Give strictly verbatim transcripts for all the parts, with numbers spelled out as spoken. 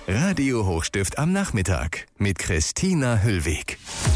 Radio Hochstift am Nachmittag mit Christina Hüllweg.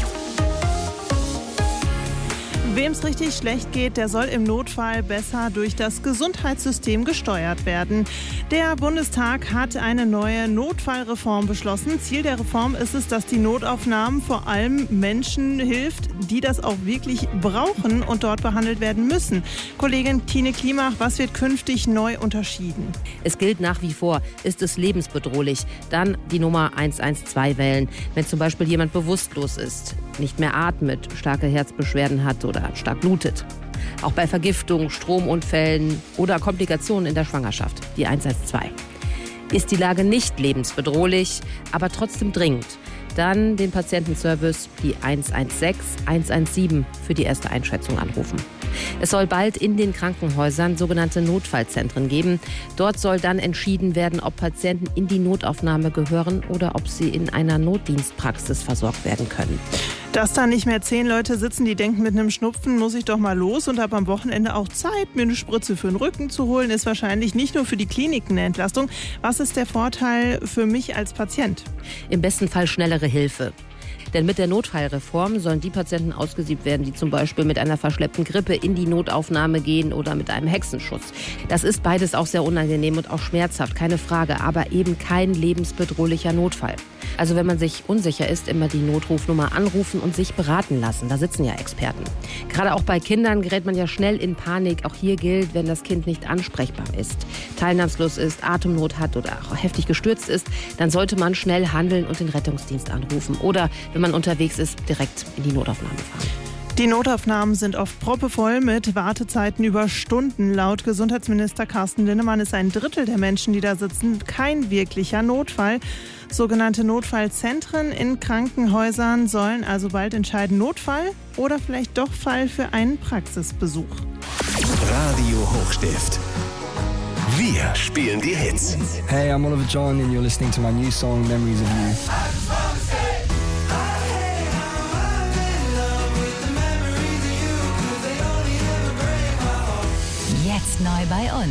Wem es richtig schlecht geht, der soll im Notfall besser durch das Gesundheitssystem gesteuert werden. Der Bundestag hat eine neue Notfallreform beschlossen. Ziel der Reform ist es, dass die Notaufnahmen vor allem Menschen hilft, die das auch wirklich brauchen und dort behandelt werden müssen. Kollegin Tine Klimach, was wird künftig neu unterschieden? Es gilt nach wie vor, ist es lebensbedrohlich, dann die Nummer eins eins zwei wählen. Wenn zum Beispiel jemand bewusstlos ist, nicht mehr atmet, starke Herzbeschwerden hat oder stark blutet. Auch bei Vergiftung, Stromunfällen oder Komplikationen in der Schwangerschaft, die eins eins zwei. Ist die Lage nicht lebensbedrohlich, aber trotzdem dringend, dann den Patientenservice, die eins eins sechs, eins eins sieben für die erste Einschätzung anrufen. Es soll bald in den Krankenhäusern sogenannte Notfallzentren geben. Dort soll dann entschieden werden, ob Patienten in die Notaufnahme gehören oder ob sie in einer Notdienstpraxis versorgt werden können. Dass da nicht mehr zehn Leute sitzen, die denken, mit einem Schnupfen muss ich doch mal los und habe am Wochenende auch Zeit, mir eine Spritze für den Rücken zu holen, ist wahrscheinlich nicht nur für die Kliniken eine Entlastung. Was ist der Vorteil für mich als Patient? Im besten Fall schnellere Hilfe. Denn mit der Notfallreform sollen die Patienten ausgesiebt werden, die zum Beispiel mit einer verschleppten Grippe in die Notaufnahme gehen oder mit einem Hexenschuss. Das ist beides auch sehr unangenehm und auch schmerzhaft, keine Frage, aber eben kein lebensbedrohlicher Notfall. Also wenn man sich unsicher ist, immer die Notrufnummer anrufen und sich beraten lassen. Da sitzen ja Experten. Gerade auch bei Kindern gerät man ja schnell in Panik. Auch hier gilt, wenn das Kind nicht ansprechbar ist, teilnahmslos ist, Atemnot hat oder auch heftig gestürzt ist, dann sollte man schnell handeln und den Rettungsdienst anrufen. Oder wenn man unterwegs ist, direkt in die Notaufnahme fahren. Die Notaufnahmen sind oft proppevoll mit Wartezeiten über Stunden. Laut Gesundheitsminister Carsten Linnemann ist ein Drittel der Menschen, die da sitzen, kein wirklicher Notfall. Sogenannte Notfallzentren in Krankenhäusern sollen also bald entscheiden, Notfall oder vielleicht doch Fall für einen Praxisbesuch. Radio Hochstift. Wir spielen die Hits. Hey, I'm Oliver John and you're listening to my new song, Memories of You. Jetzt neu bei uns.